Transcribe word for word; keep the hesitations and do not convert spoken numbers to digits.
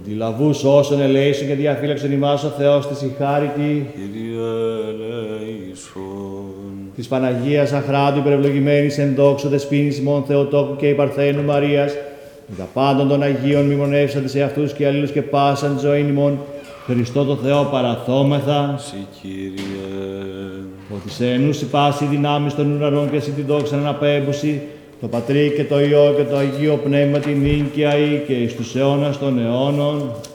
Ότι λαβούς όσων ελέησον και διαφύλαξον ημάς ο Θεός της η χάρητη. Κύριε ελέησον. Της Παναγίας Αχράντου υπερευλογημένης εν δόξο δεσποίνης ημών Θεοτόκου και υπαρθένου Μαρίας, με τα πάντων των Αγίων μνημονεύσαντε σε αυτούς και αλλήλους και πάσαν ζωήν ημών, Χριστό το Θεό παραθόμεθα. Συ Κύριε. Ότι σε ενούσι πάση δυνάμεις των ουρανών και εσύ τη δόξα αναπέμπουση, το Πατρί και το Υιό και το Αγίο Πνεύμα την νυν και αεί και εις τους αιώνας των αιώνων.